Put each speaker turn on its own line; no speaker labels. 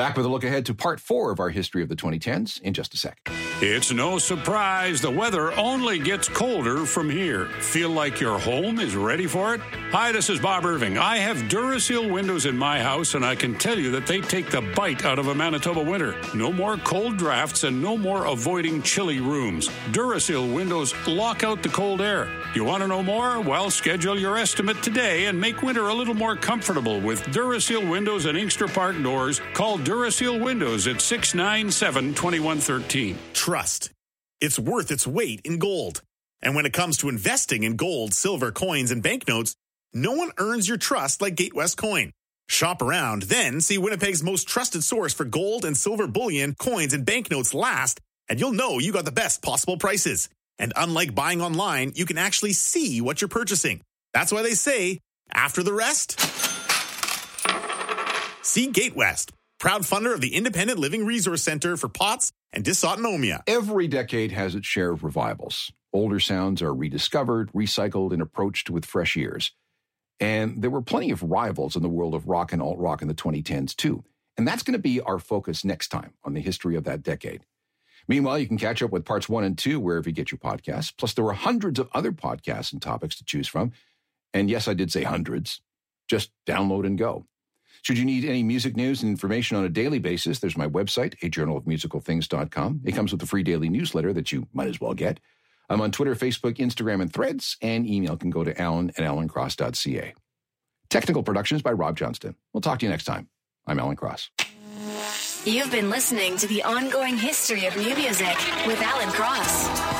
Back with a look ahead to part 4 of our history of the 2010s in just a sec.
It's no surprise the weather only gets colder from here. Feel like your home is ready for it? Hi, this is Bob Irving. I have Duraseal windows in my house, and I can tell you that they take the bite out of a Manitoba winter. No more cold drafts and no more avoiding chilly rooms. Duraseal windows lock out the cold air. You want to know more? Well, schedule your estimate today and make winter a little more comfortable with Duraseal windows and Inkster Park doors. Call Duraseal Windows at 697-2113.
Trust. It's worth its weight in gold. And when it comes to investing in gold, silver, coins, and banknotes, no one earns your trust like Gatewest Coin. Shop around, then see Winnipeg's most trusted source for gold and silver bullion, coins, and banknotes last, and you'll know you got the best possible prices. And unlike buying online, you can actually see what you're purchasing. That's why they say, after the rest, see Gatewest, proud funder of the Independent Living Resource Center for POTS and dysautonomia.
Every decade has its share of revivals. Older sounds are rediscovered, recycled, and approached with fresh ears. And there were plenty of rivals in the world of rock and alt-rock in the 2010s, too. And that's going to be our focus next time on the history of that decade. Meanwhile, you can catch up with parts 1 and 2 wherever you get your podcasts. Plus, there were hundreds of other podcasts and topics to choose from. And yes, I did say hundreds. Just download and go. Should you need any music news and information on a daily basis, there's my website, ajournalofmusicalthings.com. It comes with a free daily newsletter that you might as well get. I'm on Twitter, Facebook, Instagram, and Threads, and email can go to alan@alancross.ca. Technical productions by Rob Johnston. We'll talk to you next time. I'm Alan Cross.
You've been listening to The Ongoing History of New Music with Alan Cross.